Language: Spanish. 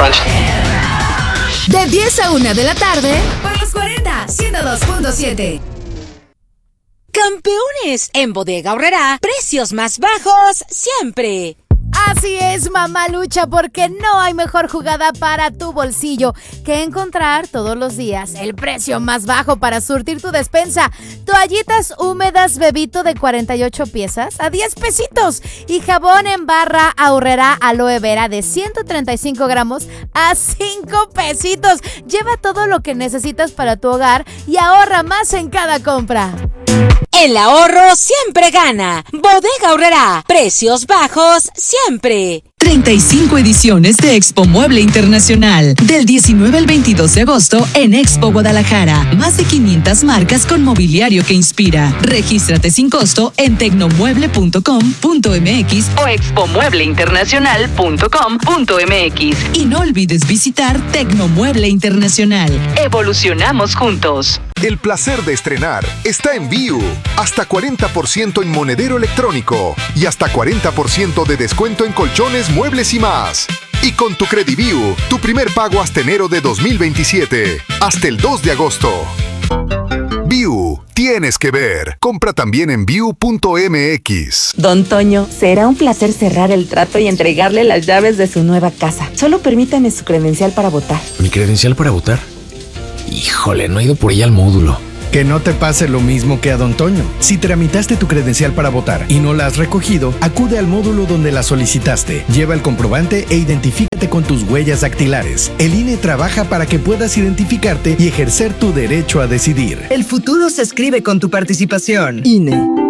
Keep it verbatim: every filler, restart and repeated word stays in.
crunch. De diez a una de la tarde, por los cuarenta, ciento dos punto siete. Campeones, en Bodega Aurrerá, precios más bajos siempre. Así es, mamá lucha, porque no hay mejor jugada para tu bolsillo que encontrar todos los días el precio más bajo para surtir tu despensa. Toallitas húmedas Bebito de cuarenta y ocho piezas a diez pesitos y jabón en barra Aurrerá Aloe Vera de ciento treinta y cinco gramos a cinco pesitos. Lleva todo lo que necesitas para tu hogar y ahorra más en cada compra. El ahorro siempre gana. Bodega Aurrerá, precios bajos siempre. treinta y cinco ediciones de Expo Mueble Internacional. Del diecinueve al veintidós de agosto en Expo Guadalajara. Más de quinientas marcas con mobiliario que inspira. Regístrate sin costo en tecnomueble punto com punto m x o expomueble internacional punto com punto m x. Y no olvides visitar Tecnomueble Internacional. Evolucionamos juntos. El placer de estrenar está en Viu. Hasta cuarenta por ciento en monedero electrónico y hasta cuarenta por ciento de descuento en colchones, muebles y más. Y con tu Crediviu, tu primer pago hasta enero de dos mil veintisiete. Hasta el dos de agosto. Viu, tienes que ver. Compra también en viu punto m x. Don Toño, será un placer cerrar el trato y entregarle las llaves de su nueva casa. Solo permítame su credencial para votar. ¿Mi credencial para votar? Híjole, no he ido por ella al módulo. Que no te pase lo mismo que a Don Toño. Si tramitaste tu credencial para votar y no la has recogido, acude al módulo donde la solicitaste. Lleva el comprobante e identifícate con tus huellas dactilares. El I N E trabaja para que puedas identificarte y ejercer tu derecho a decidir. El futuro se escribe con tu participación. I N E.